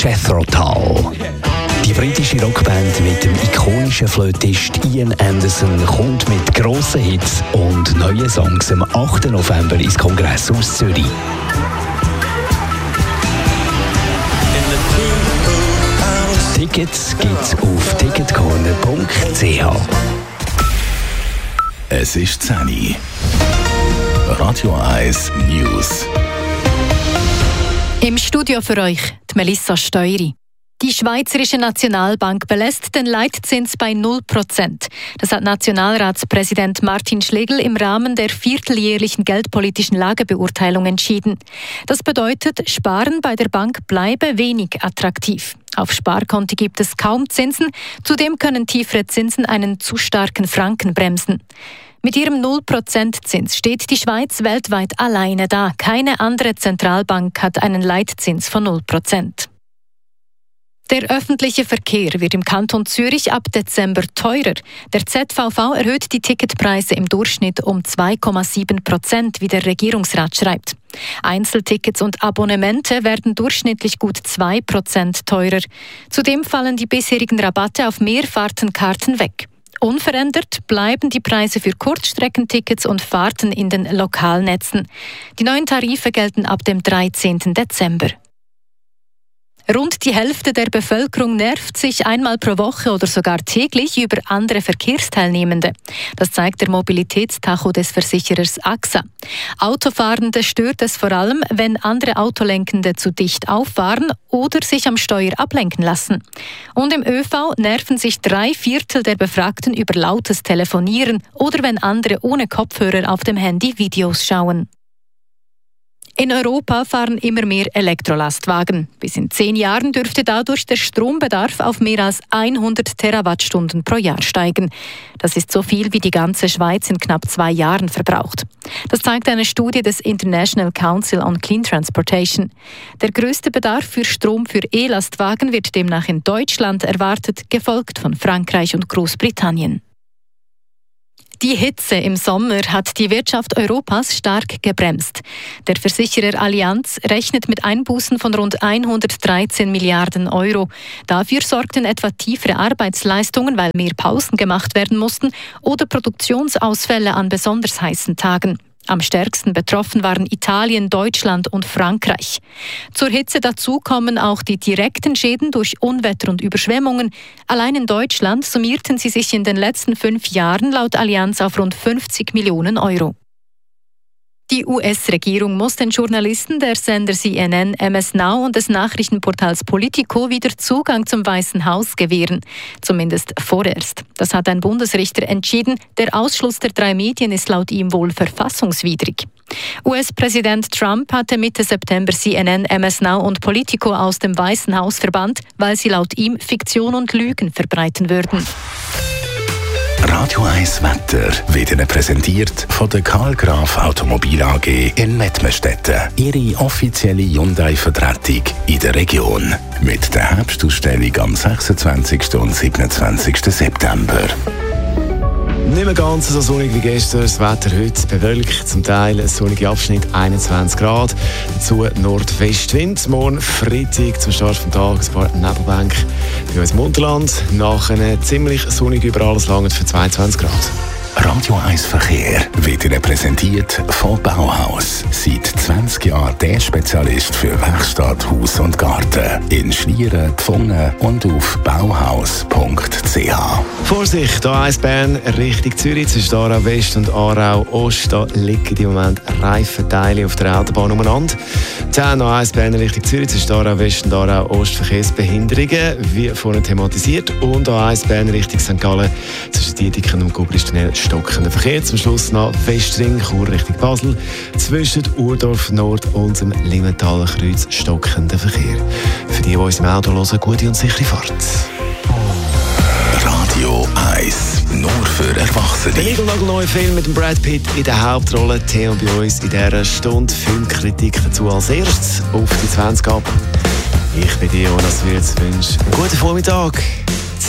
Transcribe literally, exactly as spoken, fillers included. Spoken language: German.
Jethro Tull. Die britische Rockband mit dem ikonischen Flötist Ian Anderson kommt mit grossen Hits und neuen Songs am achten November ins Kongresshaus Zürich. Tickets gibt's auf ticketcorner punkt c h. Es ist zehn Uhr. Radio eins News. Im Studio für euch die Melissa Steury. Die Schweizerische Nationalbank belässt den Leitzins bei null Prozent. Das hat Nationalratspräsident Martin Schlegel im Rahmen der vierteljährlichen geldpolitischen Lagebeurteilung entschieden. Das bedeutet, Sparen bei der Bank bleibe wenig attraktiv. Auf Sparkonti gibt es kaum Zinsen, zudem können tiefere Zinsen einen zu starken Franken bremsen. Mit ihrem null Prozent Zins steht die Schweiz weltweit alleine da. Keine andere Zentralbank hat einen Leitzins von null Prozent. Der öffentliche Verkehr wird im Kanton Zürich ab Dezember teurer. Der Z V V erhöht die Ticketpreise im Durchschnitt um zwei Komma sieben Prozent, wie der Regierungsrat schreibt. Einzeltickets und Abonnemente werden durchschnittlich gut zwei Prozent teurer. Zudem fallen die bisherigen Rabatte auf Mehrfahrtenkarten weg. Unverändert bleiben die Preise für Kurzstreckentickets und Fahrten in den Lokalnetzen. Die neuen Tarife gelten ab dem dreizehnten Dezember. Rund die Hälfte der Bevölkerung nervt sich einmal pro Woche oder sogar täglich über andere Verkehrsteilnehmende. Das zeigt der Mobilitätstacho des Versicherers A X A. Autofahrende stört es vor allem, wenn andere Autolenkende zu dicht auffahren oder sich am Steuer ablenken lassen. Und im Ö V nerven sich drei Viertel der Befragten über lautes Telefonieren oder wenn andere ohne Kopfhörer auf dem Handy Videos schauen. In Europa fahren immer mehr Elektrolastwagen. Bis in zehn Jahren dürfte dadurch der Strombedarf auf mehr als hundert Terawattstunden pro Jahr steigen. Das ist so viel, wie die ganze Schweiz in knapp zwei Jahren verbraucht. Das zeigt eine Studie des International Council on Clean Transportation. Der größte Bedarf für Strom für E-Lastwagen wird demnach in Deutschland erwartet, gefolgt von Frankreich und Großbritannien. Die Hitze im Sommer hat die Wirtschaft Europas stark gebremst. Der Versicherer Allianz rechnet mit Einbußen von rund hundertdreizehn Milliarden Euro. Dafür sorgten etwa tiefere Arbeitsleistungen, weil mehr Pausen gemacht werden mussten, oder Produktionsausfälle an besonders heißen Tagen. Am stärksten betroffen waren Italien, Deutschland und Frankreich. Zur Hitze dazu kommen auch die direkten Schäden durch Unwetter und Überschwemmungen. Allein in Deutschland summierten sie sich in den letzten fünf Jahren laut Allianz auf rund fünfzig Millionen Euro. Die U S-Regierung muss den Journalisten der Sender C N N, M S Now und des Nachrichtenportals Politico wieder Zugang zum Weißen Haus gewähren. Zumindest vorerst. Das hat ein Bundesrichter entschieden. Der Ausschluss der drei Medien ist laut ihm wohl verfassungswidrig. U S-Präsident Trump hatte Mitte September C N N, M S Now und Politico aus dem Weißen Haus verbannt, weil sie laut ihm Fiktion und Lügen verbreiten würden. Radio eins Wetter wird Ihnen präsentiert von der Karl Graf Automobil A G in Mettmerstetten. Ihre offizielle Hyundai-Vertretung in der Region. Mit der Herbstausstellung am sechsundzwanzigsten und siebenundzwanzigsten September. Nicht mehr ganz so sonnig wie gestern. Das Wetter heute bewölkt, zum Teil ein sonniger Abschnitt, einundzwanzig Grad. Dazu Nordwestwind. Morgen Freitag zum Start des Tages ein paar Nebelbänke bei uns im Unterland. Nachher ziemlich sonnig überall, es langt für zweiundzwanzig Grad. Radio eins Verkehr wird Ihnen präsentiert von Bauhaus. Seit zwanzig Jahren der Spezialist für Werkstatt, Haus und Garten. In Schlieren, Pfungen und auf bauhaus punkt c h. Vorsicht, A eins Bern Richtung Zürich zwischen Aarau West und Aarau Ost. Da liegen im Moment Reifenteile auf der Autobahn umeinander. zehn A eins Bern Richtung Zürich zwischen Aarau West und Aarau Ost Verkehrsbehinderungen, wie vorhin thematisiert. Und A eins Bern Richtung Sankt Gallen zwischen Dietikon und Gubristunnel stockender Verkehr. Zum Schluss nach Westring, Chur Richtung Basel. Zwischen Urdorf Nord und dem Limmentaler Kreuz stockender Verkehr. Für die, die uns im Auto hören, gute und sichere Fahrt. Radio eins, nur für Erwachsene. Der niegelnagelneue Film mit dem Brad Pitt in der Hauptrolle. Theo bei uns in dieser Stunde. Filmkritik dazu als erstes auf die zwanzig ab. Ich bin Jonas Wirz, wünsche einen guten Vormittag.